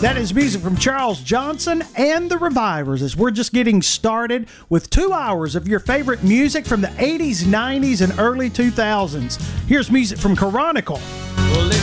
That is music from Charles Johnson and the Revivers, as we're just getting started with 2 hours of your favorite music from the 80s, 90s, and early 2000s. Here's music from Chronicle. Well,